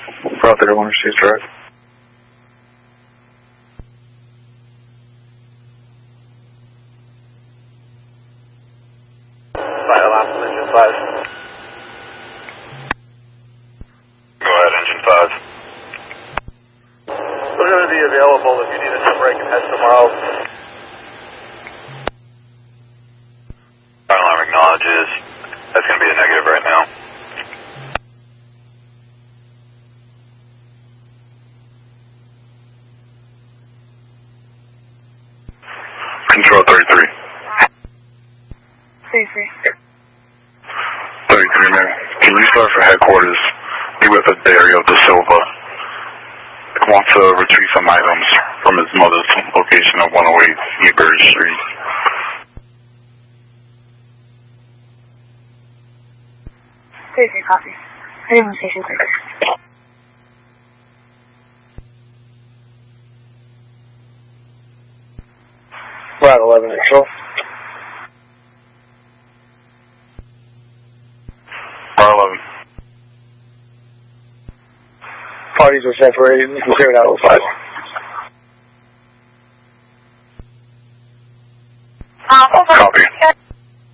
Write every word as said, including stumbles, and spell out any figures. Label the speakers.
Speaker 1: Route thirty-one, receive direct.
Speaker 2: Fire alarm from engine five.
Speaker 3: Go ahead, engine five.
Speaker 2: We're going to be available if you need a break and head somewhere else.
Speaker 3: Fire alarm acknowledges. That's going to be a negative right now.
Speaker 1: Control thirty-three.
Speaker 4: thirty-three.
Speaker 1: thirty-three, man. Can you start for headquarters? Be with Dario Da Silva. He wants to retrieve some items from his mother's location of one oh eight Newbury Street.
Speaker 4: thirty-three, copy. Honeymoon station clear.
Speaker 2: Route eleven, control.
Speaker 1: Route eleven.
Speaker 2: Parties are separated. You can clear it out with five.
Speaker 4: Uh, over.
Speaker 1: Copy.